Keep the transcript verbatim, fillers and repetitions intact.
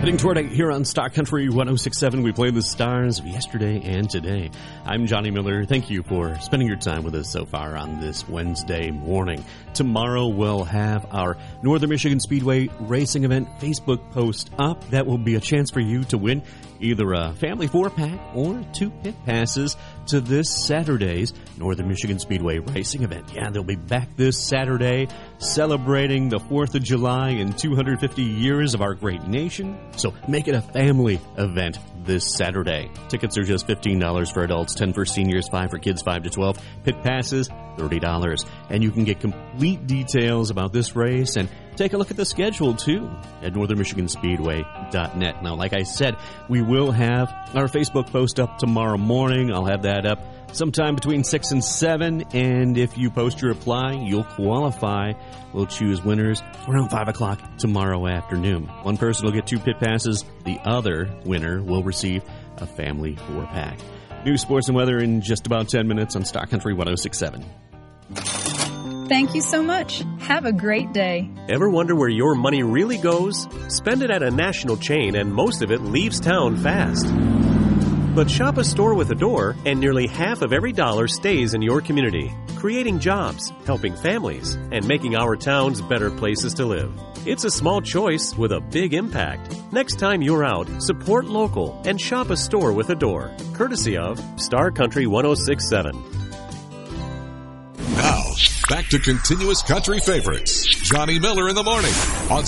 Heading toward it here on Star Country one oh six point seven, we play the stars of yesterday and today. I'm Johnny Miller. Thank you for spending your time with us so far on this Wednesday morning. Tomorrow we'll have our Northern Michigan Speedway Racing Event Facebook post up. That will be a chance for you to win either a family four-pack or two pit passes to this Saturday's Northern Michigan Speedway Racing Event. Yeah, they'll be back this Saturday celebrating the fourth of July and two hundred fifty years of our great nation. So make it a family event this Saturday. Tickets are just fifteen dollars for adults, ten dollars for seniors, five dollars for kids five to twelve. Pit passes, thirty dollars. And you can get complete details about this race and take a look at the schedule, too, at northern michigan speedway dot net. Now, like I said, we will have our Facebook post up tomorrow morning. I'll have that up sometime between six and seven, and if you post your reply, you'll qualify. We'll choose winners around five o'clock tomorrow afternoon. One person will get two pit passes. The other winner will receive a family four-pack. News, sports, and weather in just about ten minutes on Star Country one oh six point seven. Thank you so much. Have a great day. Ever wonder where your money really goes? Spend it at a national chain, and most of it leaves town fast. But shop a store with a door, and nearly half of every dollar stays in your community, creating jobs, helping families, and making our towns better places to live. It's a small choice with a big impact. Next time you're out, support local and shop a store with a door, courtesy of Star Country one oh six point seven. Now, back to continuous country favorites. Johnny Miller in the morning on